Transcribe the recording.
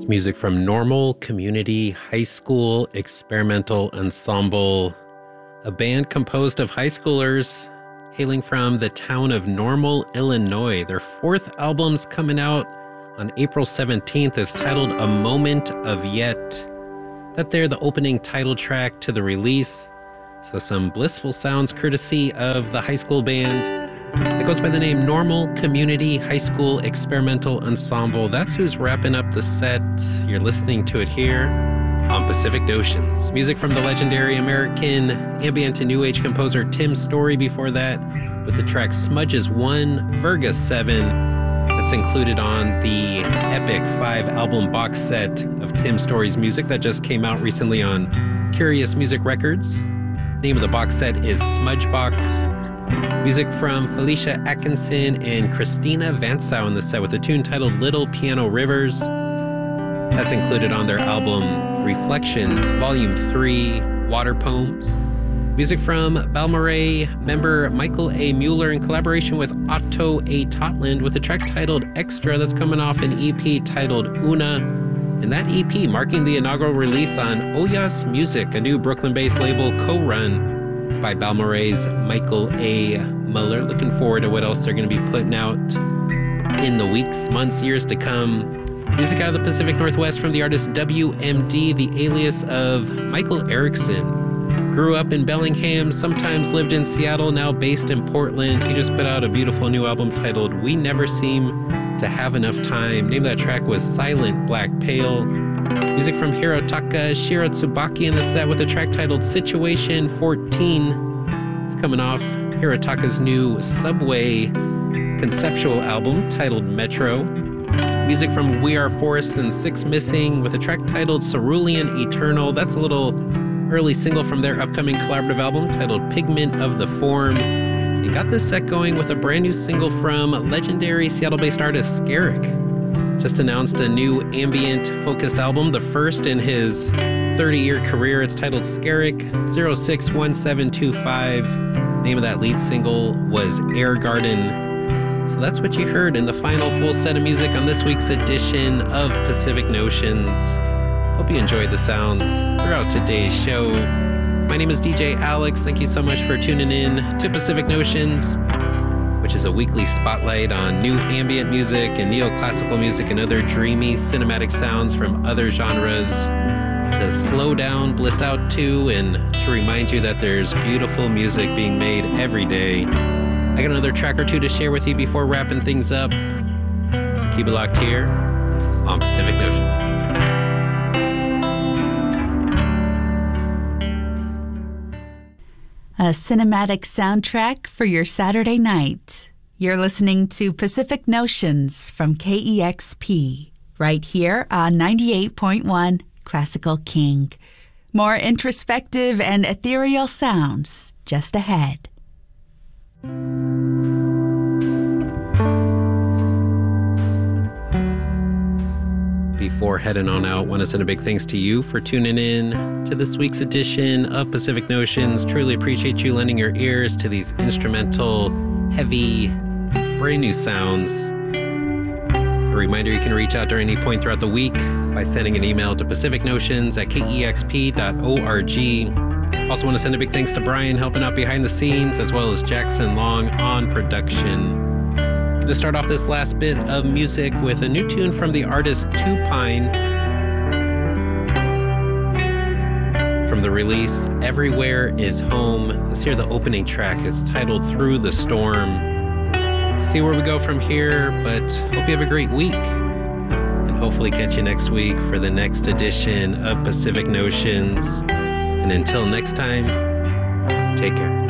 Music from Normal Community High School Experimental Ensemble, a band composed of high schoolers hailing from the town of Normal, Illinois. Their fourth album's coming out on April 17th. It's titled A Moment of Yet. That there, the opening title track to the release. So some blissful sounds courtesy of the high school band that goes by the name Normal Community High School Experimental Ensemble. That's who's wrapping up the set. You're listening to it here on Pacific Notions. Music from the legendary American ambient and new age composer Tim Story before that, with the track Smudges 1, Virga 7. That's included on the epic 5-album box set of Tim Story's music that just came out recently on Curious Music Records. Name of the box set is Smudge Box. Music from Felicia Atkinson and Christina Vansau in the set with a tune titled Little Piano Rivers. That's included on their album Reflections, Volume 3, Water Poems. Music from Balmorhea member Michael A. Mueller in collaboration with Otto A. Totland with a track titled Extra that's coming off an EP titled Una. And that EP marking the inaugural release on Oyas Music, a new Brooklyn-based label co-run by Balmorhea's Michael A. Mueller. Looking forward to what else they're going to be putting out in the weeks, months, years to come. Music out of the Pacific Northwest from the artist WMD, the alias of Michael Erickson. Grew up in Bellingham, sometimes lived in Seattle, now based in Portland. He just put out a beautiful new album titled We Never Seem to Have Enough Time. Name of that track was Silent Black Pale. Music from Hirotaka Shiro Tsubaki in the set with a track titled Situation 14. It's coming off Hirotaka's new Subway conceptual album titled Metro. Music from We Are Forest and Six Missing with a track titled Cerulean Eternal. That's a little early single from their upcoming collaborative album titled Pigment of the Form. You got this set going with a brand new single from legendary Seattle-based artist Skerrick. Just announced a new ambient-focused album, the first in his 30-year career. It's titled Skerrick 061725. Name of that lead single was Air Garden. So that's what you heard in the final full set of music on this week's edition of Pacific Notions. Hope you enjoyed the sounds throughout today's show. My name is DJ Alex. Thank you so much for tuning in to Pacific Notions, which is a weekly spotlight on new ambient music and neoclassical music and other dreamy cinematic sounds from other genres to slow down, bliss out to, and to remind you that there's beautiful music being made every day. I got another track or two to share with you before wrapping things up, so keep it locked here on Pacific Notions. A cinematic soundtrack for your Saturday night. You're listening to Pacific Notions from KEXP, right here on 98.1 Classical King. More introspective and ethereal sounds just ahead. Before heading on out, want to send a big thanks to you for tuning in to this week's edition of Pacific Notions. Truly appreciate you lending your ears to these instrumental, heavy, brand new sounds. A reminder, you can reach out during any point throughout the week by sending an email to pacificnotions@kexp.org. Also want to send a big thanks to Brian helping out behind the scenes, as well as Jackson Long on production. Going to start off this last bit of music with a new tune from the artist Tupine from the release Everywhere Is Home. Let's hear the opening track. It's titled Through the Storm. See where we go from here, but hope you have a great week, and hopefully catch you next week for the next edition of Pacific Notions. And until next time, take care.